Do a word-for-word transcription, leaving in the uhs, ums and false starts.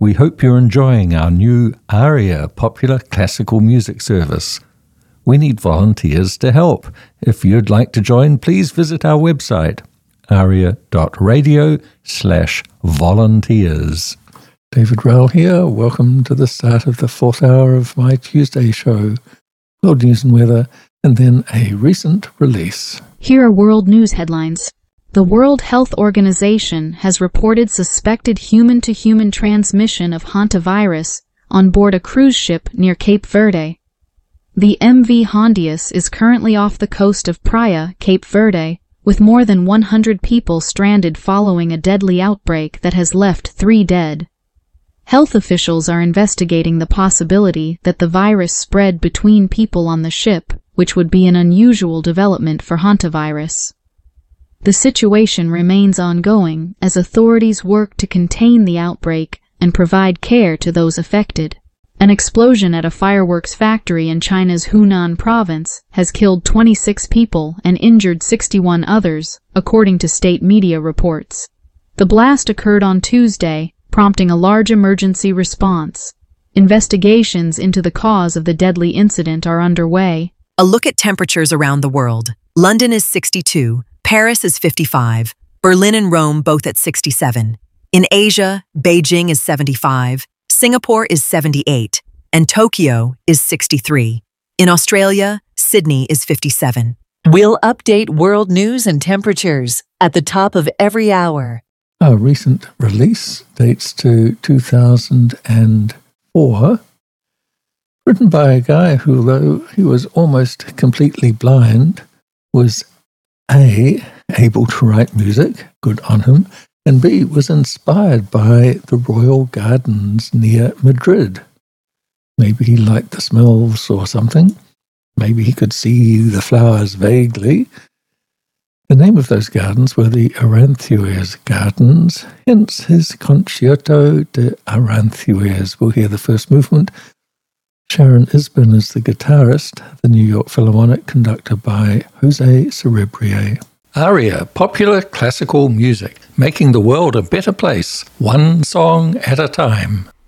We hope you're enjoying our new ARIA popular classical music service. We need volunteers to help. If you'd like to join, please visit our website, aria.radio slash volunteers. David Rowell here. Welcome to the start of the fourth hour of my Tuesday show, World News and Weather, and then a recent release. Here are world news headlines. The World Health Organization has reported suspected human-to-human transmission of hantavirus on board a cruise ship near Cape Verde. The M V Hondius is currently off the coast of Praia, Cape Verde, with more than one hundred people stranded following a deadly outbreak that has left three dead. Health officials are investigating the possibility that the virus spread between people on the ship, which would be an unusual development for hantavirus. The situation remains ongoing as authorities work to contain the outbreak and provide care to those affected. An explosion at a fireworks factory in China's Hunan province has killed twenty-six people and injured sixty-one others, according to state media reports. The blast occurred on Tuesday, prompting a large emergency response. Investigations into the cause of the deadly incident are underway. A look at temperatures around the world. London is sixty-two. Paris is fifty-five, Berlin and Rome both at sixty-seven. In Asia, Beijing is seventy-five, Singapore is seventy-eight, and Tokyo is sixty-three. In Australia, Sydney is fifty-seven. We'll update world news and temperatures at the top of every hour. Our recent release dates to two thousand four, written by a guy who, although he was almost completely blind, was A, able to write music, good on him, and B, was inspired by the royal gardens near Madrid. Maybe he liked the smells or something. Maybe he could see the flowers vaguely. The name of those gardens were the Aranjuez Gardens, hence his Concierto de Aranjuez. We'll hear the first movement. Sharon Isbin is the guitarist, the New York Philharmonic conducted by Jose Cerebrier. ARIA, popular classical music, making the world a better place, one song at a time.